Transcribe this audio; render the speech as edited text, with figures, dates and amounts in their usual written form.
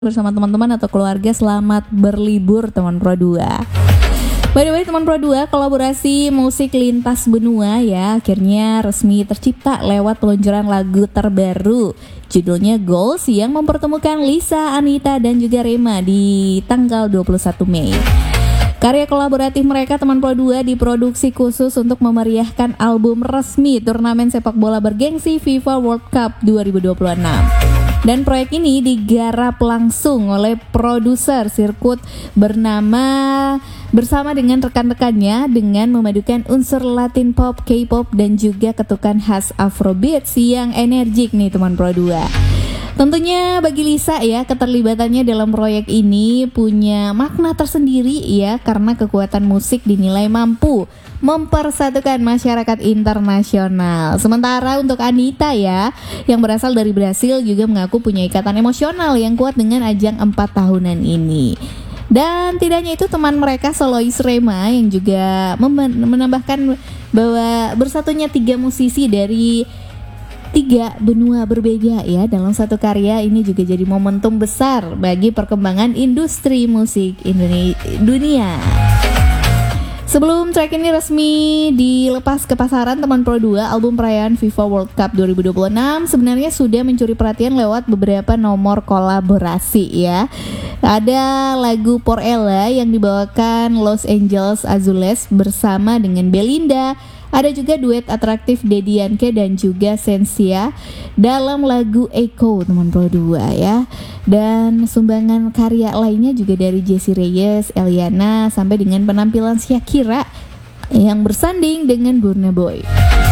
bersama teman-teman atau keluarga, selamat berlibur teman Pro 2. By the way teman Pro 2, kolaborasi musik lintas benua ya akhirnya resmi tercipta lewat peluncuran lagu terbaru judulnya Goals yang mempertemukan Lisa, Anita dan juga Rema di tanggal 21 Mei. Karya kolaboratif mereka teman Pro 2 diproduksi khusus untuk memeriahkan album resmi turnamen sepak bola bergengsi FIFA World Cup 2026. Dan proyek ini digarap langsung oleh produser sirkuit bersama dengan rekan-rekannya dengan memadukan unsur Latin pop, K-pop dan juga ketukan khas Afrobeats yang energik nih teman Pro 2. Tentunya bagi Lisa ya, keterlibatannya dalam proyek ini punya makna tersendiri ya, karena kekuatan musik dinilai mampu mempersatukan masyarakat internasional. Sementara untuk Anita ya, yang berasal dari Brasil juga mengaku punya ikatan emosional yang kuat dengan ajang 4 tahunan ini. Dan tidak hanya itu, teman mereka solois Rema yang juga menambahkan bahwa bersatunya 3 musisi dari 3 benua berbeda ya dalam satu karya ini juga jadi momentum besar bagi perkembangan industri musik dunia. Sebelum track ini resmi dilepas ke pasaran teman Pro 2, album perayaan FIFA World Cup 2026 sebenarnya sudah mencuri perhatian lewat beberapa nomor kolaborasi ya. Ada lagu Por Ella yang dibawakan Los Angeles Azules bersama dengan Belinda. Ada juga duet atraktif Deddy Yankee dan juga Sensia dalam lagu Echo teman Pro 2 ya. Dan sumbangan karya lainnya juga dari Jessie Reyes, Eliana sampai dengan penampilan Shakira yang bersanding dengan Burna Boy.